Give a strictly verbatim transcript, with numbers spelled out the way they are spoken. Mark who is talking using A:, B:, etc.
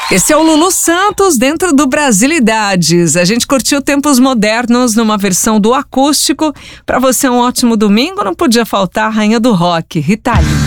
A: Esse é o Lulu Santos dentro do Brasilidades. A gente curtiu Tempos Modernos numa versão do acústico. Para você um ótimo domingo, não podia faltar a rainha do rock, Rita Lee.